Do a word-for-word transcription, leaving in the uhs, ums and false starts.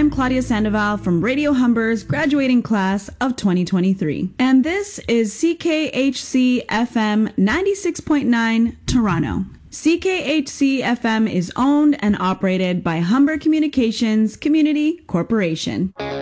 I'm Claudia Sandoval from Radio Humber's graduating class of twenty twenty-three. And this is C K H C F M ninety-six point nine, Toronto. C K H C F M is owned and operated by Humber Communications Community Corporation.